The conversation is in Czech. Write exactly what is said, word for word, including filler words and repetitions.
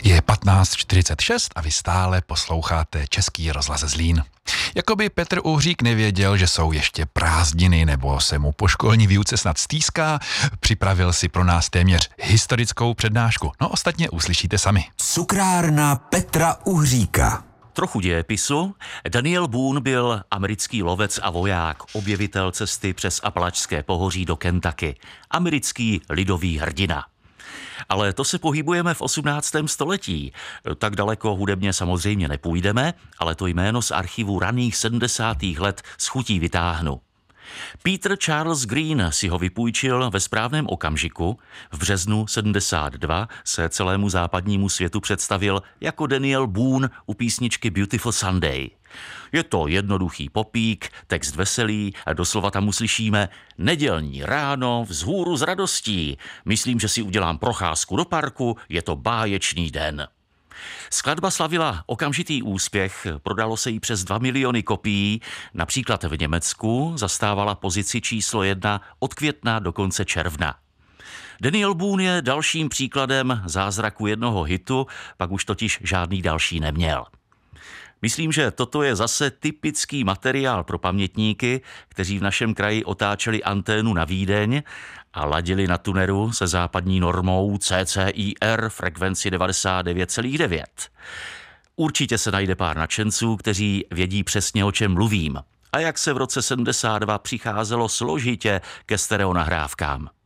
Je patnáct čtyřicet šest a vy stále posloucháte Český rozhlas Zlín. Jakoby Petr Uhřík nevěděl, že jsou ještě prázdniny nebo se mu po školní výuce snad stýská, připravil si pro nás téměř historickou přednášku. No ostatně uslyšíte sami. Cukrárna Petra Uhříka. Trochu dějepisu. Daniel Boone byl americký lovec a voják, objevitel cesty přes Apalačské pohoří do Kentucky. Americký lidový hrdina. Ale to se pohybujeme v osmnáctém století. Tak daleko hudebně samozřejmě nepůjdeme, ale to jméno z archivu raných sedmdesátých let s chutí vytáhnu. Peter Charles Green si ho vypůjčil ve správném okamžiku. V březnu sedmdesát dva se celému západnímu světu představil jako Daniel Boone u písničky Beautiful Sunday. Je to jednoduchý popík, text veselý a doslova tam uslyšíme nedělní ráno vzhůru s radostí. Myslím, že si udělám procházku do parku, je to báječný den. Skladba slavila okamžitý úspěch, prodalo se jí přes dva miliony kopií, například v Německu zastávala pozici číslo jedna od května do konce června. Daniel Boone je dalším příkladem zázraku jednoho hitu, pak už totiž žádný další neměl. Myslím, že toto je zase typický materiál pro pamětníky, kteří v našem kraji otáčeli anténu na Vídeň a ladili na tuneru se západní normou C C I R frekvenci devadesát devět celá devět. Určitě se najde pár nadšenců, kteří vědí přesně, o čem mluvím a jak se v roce sedmdesát dva přicházelo složitě ke stereonahrávkám.